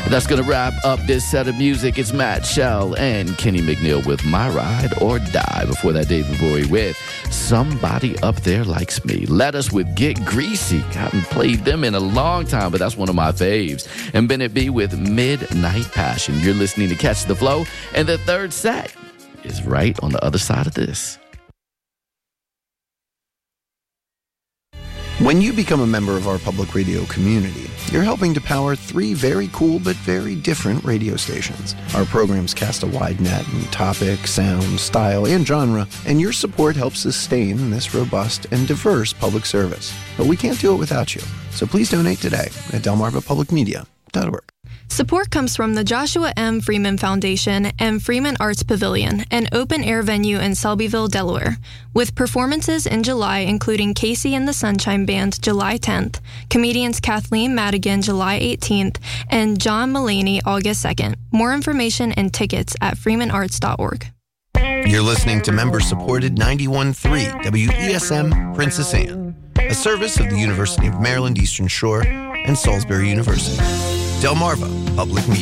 That's going to wrap up this set of music. It's Matt Shell and Kenny McNeil with My Ride or Die. Before that, David Bowie with Somebody Up There Likes Me. Let Us with Get Greasy. Haven't played them in a long time, but that's one of my faves. And Bennett B with Midnight Passion. You're listening to Catch the Flow, and the third set is right on the other side of this. When you become a member of our public radio community, you're helping to power 3 very cool but very different radio stations. Our programs cast a wide net in topic, sound, style, and genre, and your support helps sustain this robust and diverse public service. But we can't do it without you, so please donate today at delmarvapublicmedia.org. Support comes from the Joshua M. Freeman Foundation and Freeman Arts Pavilion, an open-air venue in Selbyville, Delaware, with performances in July including Casey and the Sunshine Band July 10th, comedians Kathleen Madigan July 18th, and John Mulaney August 2nd. More information and tickets at freemanarts.org. You're listening to member-supported 91.3 WESM Princess Anne, a service of the University of Maryland Eastern Shore and Salisbury University. Delmarva Public Media.